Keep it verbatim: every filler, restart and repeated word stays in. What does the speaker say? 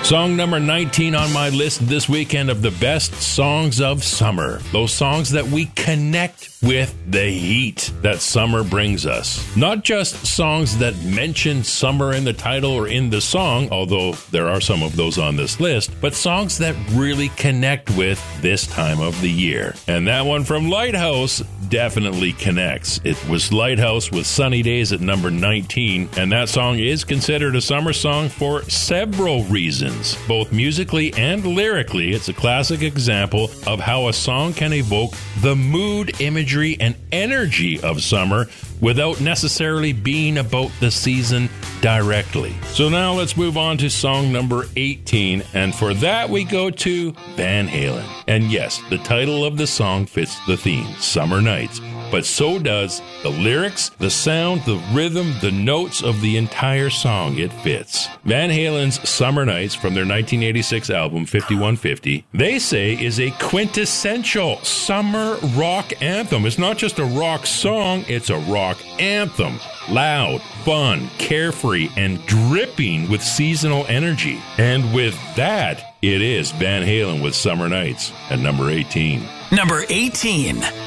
Song number nineteen on my list this weekend of the best songs of summer. Those songs that we connect with the heat that summer brings us. Not just songs that mention summer in the title or in the song, although there are some of those on this list, but songs that really connect with this time of the year. And that one from Lighthouse definitely connects. It was Lighthouse with Sunny Days at number nineteen, and that song is considered a summer song for several reasons. Both musically and lyrically, it's a classic example of how a song can evoke the mood, imagery, and energy of summer without necessarily being about the season directly. So now let's move on to song number eighteen, and for that we go to Van Halen. And yes, the title of the song fits the theme, Summer Nights, but so does the lyrics, the sound, the rhythm, the notes of the entire song. It fits. Van Halen's Summer Nights from their nineteen eighty-six album fifty-one fifty, they say is a quintessential summer rock anthem. It's not just a rock song, it's a rock anthem. Loud, fun, carefree, and dripping with seasonal energy. And with that, it is Van Halen with Summer Nights at number eighteen. Number eighteen.